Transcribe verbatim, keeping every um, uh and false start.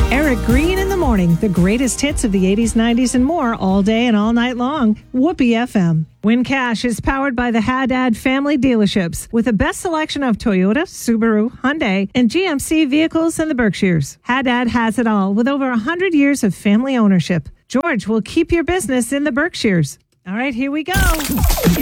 Eric Green in the morning. The greatest hits of the eighties, nineties, and more all day and all night long. Whoopee F M. Win Cash is powered by the Haddad family dealerships with the best selection of Toyota, Subaru, Hyundai, and G M C vehicles in the Berkshires. Haddad has it all with over one hundred years of family ownership. George will keep your business in the Berkshires. All right, here we go.